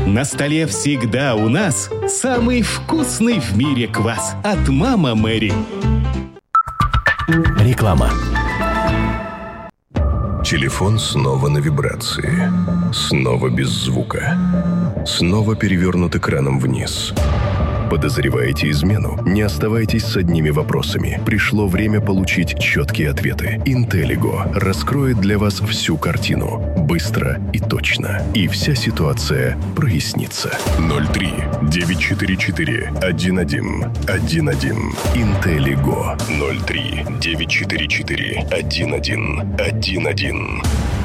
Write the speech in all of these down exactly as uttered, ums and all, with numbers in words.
На столе всегда у нас самый вкусный в мире квас от «Мама Мэри». Реклама. Телефон снова на вибрации. Снова без звука. Снова перевернут экраном вниз. Подозреваете измену? Не оставайтесь с одними вопросами. Пришло время получить четкие ответы. Интеллиго раскроет для вас всю картину. Быстро и точно. И вся ситуация прояснится. ноль три девять четыре четыре один один один один. Интеллиго. ноль три девять четыре четыре один один один один.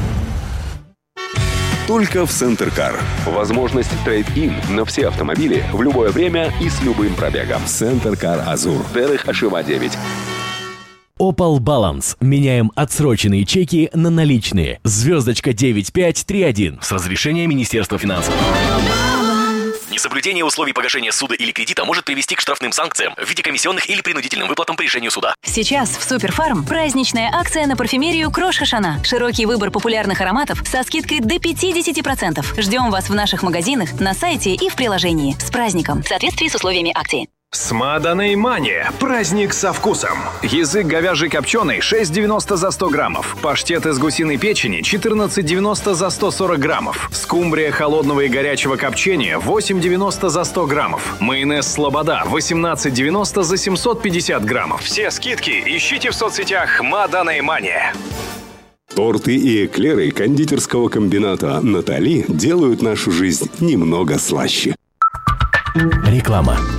Только в Центр Кар. Возможность трейд-ин на все автомобили в любое время и с любым пробегом. Центр Кар Азур. Дерих Ашива девять. Opel Balance. Меняем отсроченные чеки на наличные. Звездочка девять пять три один. С разрешения Министерства финансов. Несоблюдение условий погашения суда или кредита может привести к штрафным санкциям в виде комиссионных или принудительным выплатам по решению суда. Сейчас в Суперфарм праздничная акция на парфюмерию Крош Хашана. Широкий выбор популярных ароматов со скидкой до пятьдесят процентов. Ждем вас в наших магазинах, на сайте и в приложении. С праздником! В соответствии с условиями акции. Смаданой Мания. Праздник со вкусом. Язык говяжий копченый шесть девяносто за сто граммов. Паштет из гусиной печени четырнадцать девяносто за сто сорок граммов. Скумбрия холодного и горячего копчения восемь девяносто за сто граммов. Майонез Слобода восемнадцать девяносто за семьсот пятьдесят граммов. Все скидки ищите в соцсетях Смаданой Мания. Торты и эклеры кондитерского комбината «Натали» делают нашу жизнь немного слаще. Реклама.